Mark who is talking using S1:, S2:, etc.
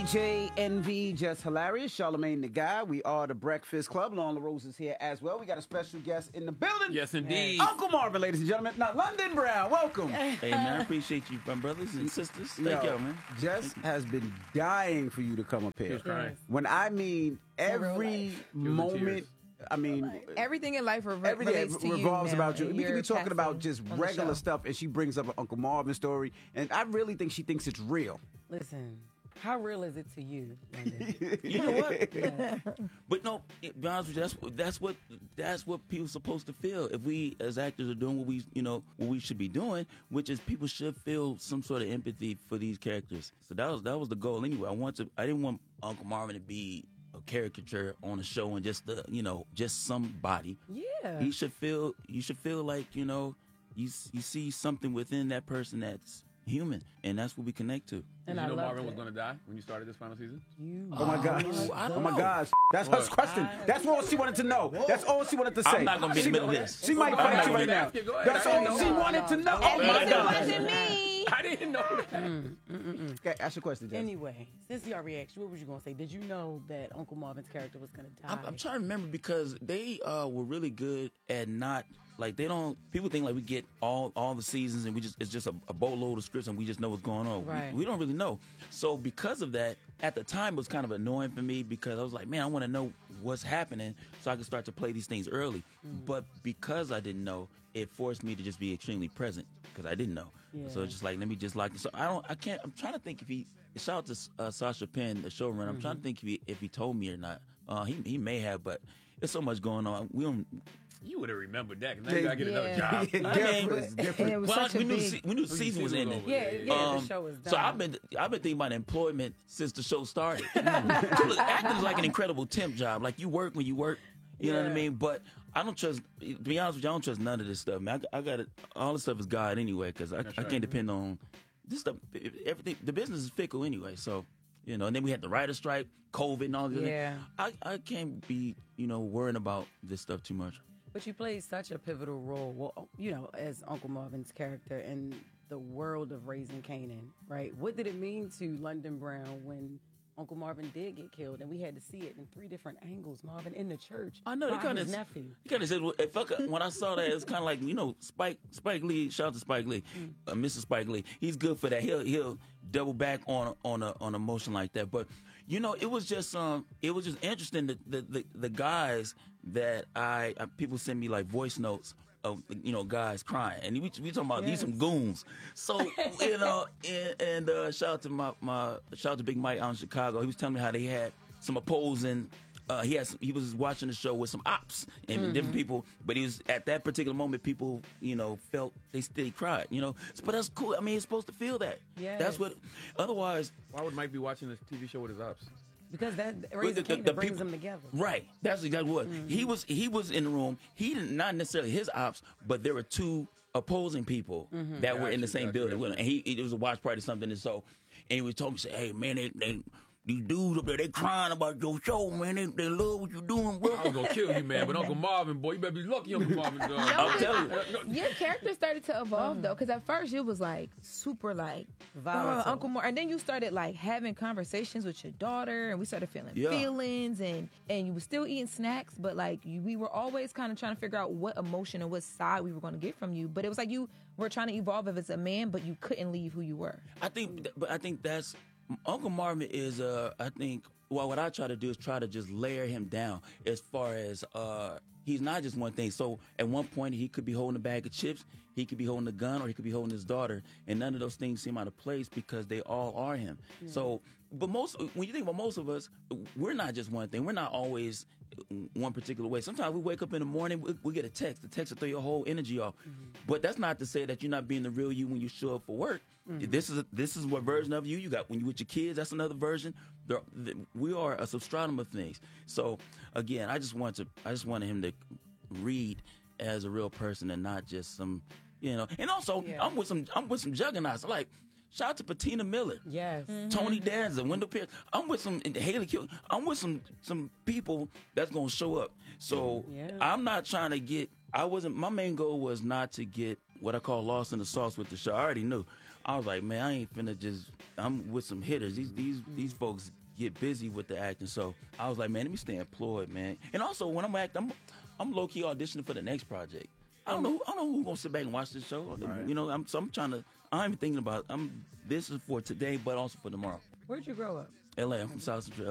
S1: DJ Envy, just hilarious. Charlemagne the Guy. We are the Breakfast Club. Lauren LaRose is here as well. We got a special guest in the building.
S2: Yes, indeed.
S1: Uncle Marvin, ladies and gentlemen. Now, London Brown, welcome.
S3: Hey, man, I appreciate you, my brothers and sisters. Thank y'all, man.
S1: Jess has been dying for you to come up here.
S2: Crying.
S1: When I mean every moment, I mean,
S4: everything in life
S1: every day
S4: relates to
S1: revolves
S4: you now,
S1: about you.
S4: and
S1: We can be
S4: you're
S1: talking about
S4: casting
S1: just
S4: on the
S1: regular
S4: show.
S1: stuff, and she brings up an Uncle Marvin story, and I really think she thinks it's real.
S5: Listen, how real is it to you, London?
S3: You know what? But no, to be honest with you, that's what people are supposed to feel. If we as actors are doing what we should be doing, which is people should feel some sort of empathy for these characters. So that was the goal anyway. I didn't want Uncle Marvin to be a caricature on a show and just somebody.
S5: Yeah.
S3: You should feel like, you see something within that person that's human, and that's what we connect to.
S5: And
S2: Did
S5: I
S2: you know
S5: love
S2: Marvin was
S5: that.
S2: going to die when you started this final season?
S1: Oh my gosh.
S3: I don't
S1: Oh my
S3: know.
S1: gosh. That's her question. That's all she wanted to know. That's all she wanted to say.
S3: I'm not gonna be in the middle of this.
S1: She might
S3: I'm
S1: fight
S3: not
S1: you
S3: gonna
S1: right
S3: be-
S1: now.
S2: Go ahead.
S1: That's
S2: I didn't
S1: all
S2: know.
S1: she wanted to know.
S3: Oh, my
S4: It
S3: God.
S4: wasn't me.
S2: I didn't know that.
S1: Okay, ask your question, Jess.
S5: Anyway, since y'all reaction, what was you going to say? Did you know that Uncle Marvin's character was going to die?
S3: I'm trying to remember because they were really good at not like they don't. People think like we get all the seasons and it's just a boatload of scripts and we just know what's going on.
S5: Right.
S3: We don't really know. So because of that, at the time it was kind of annoying for me because I was like, man, I want to know what's happening so I can start to play these things early. But because I didn't know, it forced me to just be extremely present because I didn't know.
S5: Yeah.
S3: So it's just like let me just like it. So I'm trying to think if he. Shout out to Sasha Penn, the showrunner. I'm trying to think if he told me or not. He may have, but there's so much going on. We don't.
S2: You would have remembered that because now you got to get another
S4: Yeah.
S2: job.
S1: Different.
S4: And it
S1: Different.
S4: was
S3: Well,
S4: such a
S3: we knew
S4: big...
S3: we knew the season was ending.
S5: yeah, the show was done.
S3: So I've been thinking about employment since the show started. Look, acting is like an incredible temp job. Like you work when you work. You know what I
S5: Yeah.
S3: mean? But I don't trust. To be honest with you, I don't trust none of this stuff, man. I got it. All this stuff is God anyway, because I can't depend on this stuff. Everything. The business is fickle anyway. So and then we had the writer's strike, COVID, and all this.
S5: Yeah.
S3: I can't be worrying about this stuff too much.
S5: But you played such a pivotal role, well, as Uncle Marvin's character in the world of Raising Canaan, right? What did it mean to London Brown when Uncle Marvin did get killed, and we had to see it in 3 different angles? Marvin in the church.
S3: I know
S5: by
S3: they kind
S5: his
S3: of
S5: nephew.
S3: He kind of said when I saw that it's kind of like Spike Lee. Shout out to Spike Lee, Mr. Spike Lee. He's good for that. He'll double back on emotion like that. But it was just interesting that the guys that people send me like voice notes of guys crying, and we talking about these some goons. So and shout out to Big Mike out in Chicago. He was telling me how they had some opposing. He was watching the show with some ops and different people, but he was at that particular moment. People felt they cried. But that's cool. I mean, it's supposed to feel that.
S5: Yes.
S3: That's what. Otherwise,
S2: Why would Mike be watching this TV show with his ops?
S5: Because that Raising Canaan brings
S3: people-
S5: them together.
S3: right? That's exactly what he was. He was in the room. He didn't not necessarily his ops, but there were 2 opposing people that were in the same building with him, and it was a watch party or something. And so, and he was talking, say, "Hey man, they these dudes up there, they crying about your show, man. They love what you doing, bro."
S2: I was going to kill you, man, but Uncle Marvin, boy, you better be lucky Uncle Marvin.
S3: I'm telling you.
S4: Your character started to evolve though, because at first you was like super like
S5: Volatile.
S4: Uncle Mar, and then you started like having conversations with your daughter, and we started feeling
S3: Yeah.
S4: feelings, and you were still eating snacks, but like we were always kind of trying to figure out what emotion and what side we were going to get from you. But it was like you were trying to evolve as a man, but you couldn't leave who you were.
S3: I think that's Uncle Marvin is what I try to do is try to just layer him down as far as he's not just one thing. So at one point he could be holding a bag of chips, he could be holding a gun, or he could be holding his daughter, and none of those things seem out of place because they all are him. So, but when you think about most of us, we're not just one thing. We're not always one particular way. Sometimes we wake up in the morning, we get a text. The text will throw your whole energy off. But that's not to say that you're not being the real you when you show up for work. This is what version of you got when you with your kids. That's another version. We are a substratum of things. So again, I just wanted him to read as a real person and not just some, And also, I'm with some juggernauts. Like, shout out to Patina Miller.
S5: Yes.
S3: Tony Danza, Wendell Pierce. I'm with some Haley Kill. I'm with some people that's gonna show up. So I'm not trying to get. My main goal was not to get what I call lost in the sauce with the show. I already knew. I was like, man, I ain't finna just. I'm with some hitters. These folks get busy with the acting. So I was like, man, let me stay employed, man. And also, when I'm acting, I'm low key auditioning for the next project. I don't know who's gonna sit back and watch this show.
S1: Right.
S3: You know, I'm trying to. I'm even thinking about. This is for today, but also for tomorrow.
S5: Where'd you grow up?
S3: L.A. I'm from South Central